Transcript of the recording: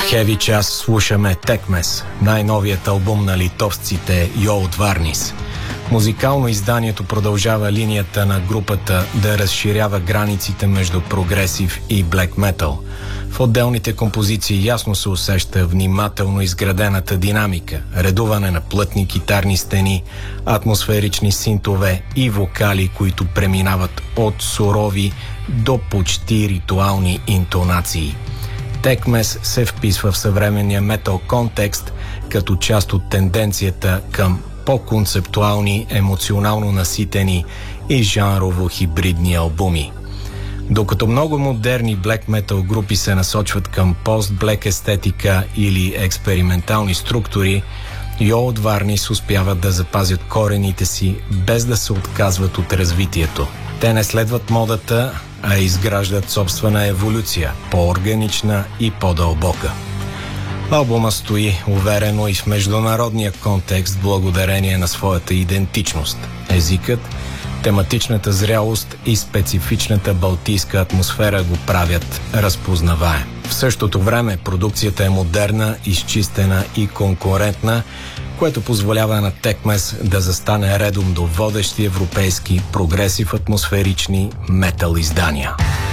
Хеви час слушаме Текмес, най-новият албум на литовците Йо от Варнис. Музикално изданието продължава линията на групата да разширява границите между прогресив и блек метал. В отделните композиции ясно се усеща внимателно изградената динамика, редуване на плътни китарни стени, атмосферични синтове и вокали, които преминават от сурови до почти ритуални интонации. Текмес се вписва в съвременния метал контекст като част от тенденцията към по-концептуални, емоционално наситени и жанрово хибридни албуми. Докато много модерни блек метал групи се насочват към пост-блек естетика или експериментални структури, Йо от Варнис успяват да запазят корените си, без да се отказват от развитието. Те не следват модата, а изграждат собствена еволюция, по-органична и по-дълбока. Албума стои уверено и в международния контекст благодарение на своята идентичност. Езикът, тематичната зрялост и специфичната балтийска атмосфера го правят разпознаваем. В същото време продукцията е модерна, изчистена и конкурентна, което позволява на Текмес да застане редом до водещи европейски прогресив атмосферични метал издания.